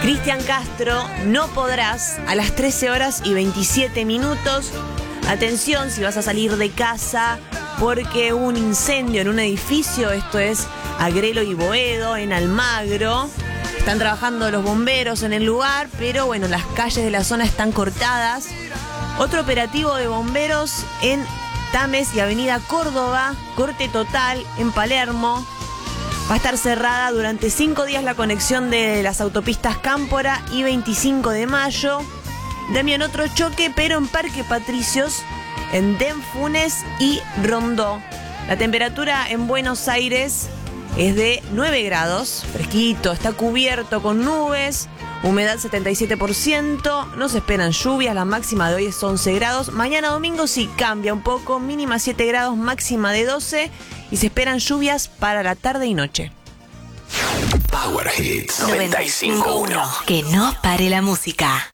Cristian Castro, No Podrás, a las 13 horas y 27 minutos. Atención si vas a salir de casa porque hubo un incendio en un edificio, esto es Agrelo y Boedo, en Almagro. Están trabajando los bomberos en el lugar, pero bueno, las calles de la zona están cortadas. Otro operativo de bomberos en Tames y Avenida Córdoba, corte total en Palermo. Va a estar cerrada durante 5 días la conexión de las autopistas Cámpora y 25 de mayo. También otro choque, pero en Parque Patricios, en Denfunes y Rondó. La temperatura en Buenos Aires es de 9 grados, fresquito, está cubierto con nubes, humedad 77%, no se esperan lluvias, la máxima de hoy es 11 grados. Mañana domingo sí cambia un poco, mínima 7 grados, máxima de 12 y se esperan lluvias para la tarde y noche. Power Hits 95.1. Que no pare la música.